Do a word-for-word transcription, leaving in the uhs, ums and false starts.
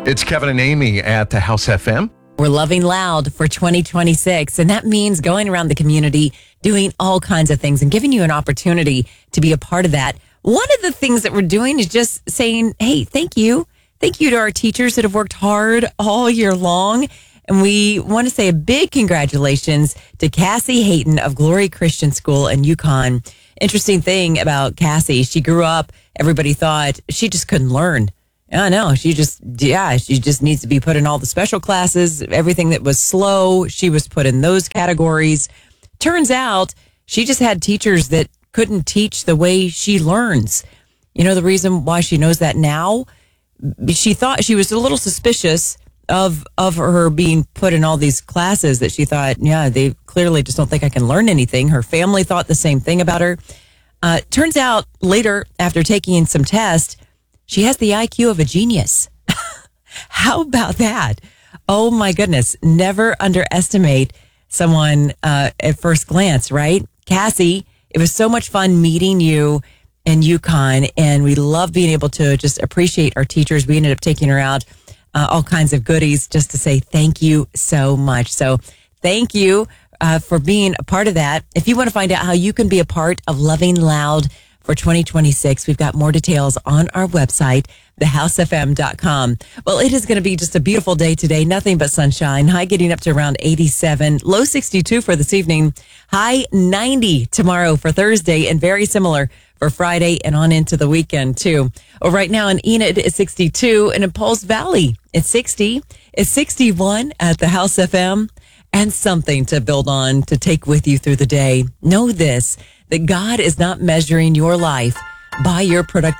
It's Kevin and Amy at the House F M. We're loving loud for twenty twenty-six, and that means going around the community, doing all kinds of things and giving you an opportunity to be a part of that. One of the things that we're doing is just saying, hey, thank you. Thank you to our teachers that have worked hard all year long. And we want to say a big congratulations to Cassie Hayton of Glory Christian School in Yukon. Interesting thing about Cassie, she grew up, everybody thought she just couldn't learn. I know, she just, yeah, she just needs to be put in all the special classes. Everything that was slow, she was put in those categories. Turns out she just had teachers that couldn't teach the way she learns. You know, the reason why she knows that now, she thought she was a little suspicious of of her being put in all these classes that she thought, yeah, they clearly just don't think I can learn anything. Her family thought the same thing about her. Uh, turns out later, after taking some tests, she has the I Q of a genius. How about that? Oh my goodness. Never underestimate someone uh, at first glance, right? Cassie, it was so much fun meeting you in Yukon, and we love being able to just appreciate our teachers. We ended up taking her out Uh, all kinds of goodies just to say thank you so much. So thank you uh, for being a part of that. If you want to find out how you can be a part of Loving Loud for twenty twenty-six, we've got more details on our website, the house f m dot com. Well, it is going to be just a beautiful day today. Nothing but sunshine. High getting up to around eighty-seven. Low sixty-two for this evening. High ninety tomorrow for Thursday, and very similar for Friday and on into the weekend too. Well, right now in Enid it's sixty-two, and in Pauls Valley it's sixty. It's sixty-one at the House F M, and something to build on to take with you through the day. Know this, that God is not measuring your life by your productivity.